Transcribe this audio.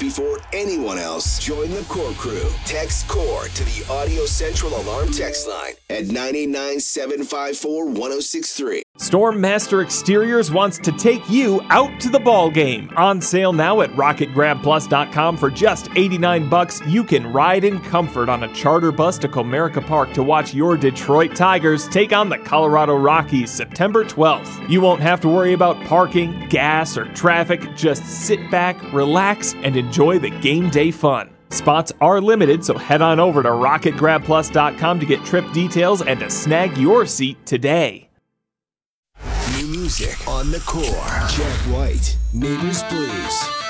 before anyone else. Join the Core Crew. Text CORE to the Audio Central Alarm text line at 989-754-1063. Stormmaster Exteriors wants to take you out to the ball game. On sale now at RocketGrabPlus.com for just $89. You can ride in comfort on a charter bus to Comerica Park to watch your Detroit Tigers take on the Colorado Rockies September 12th. You won't have to worry about parking, gas, or traffic. Just sit back, relax, and enjoy the game day fun. Spots are limited, so head on over to RocketGrabPlus.com to get trip details and to snag your seat today. New music on the Core. Jack White, Neighbors Blues.